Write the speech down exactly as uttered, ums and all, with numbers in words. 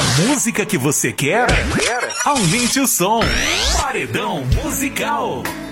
música que você quer? Aumente o som. Paredão Musical.